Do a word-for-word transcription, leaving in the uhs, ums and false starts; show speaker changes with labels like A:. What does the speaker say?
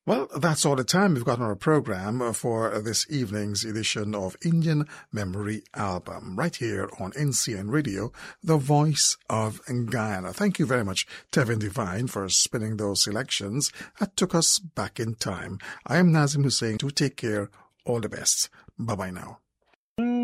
A: Well, that's all the time we've got on our program for this evening's edition of Indian Memory Album, right here on N C N Radio, the voice of Guyana. Thank you very much, Tevin Devine, for spinning those selections that took us back in time. I am Nazim Hussain. To take care. All the best. Bye-bye now.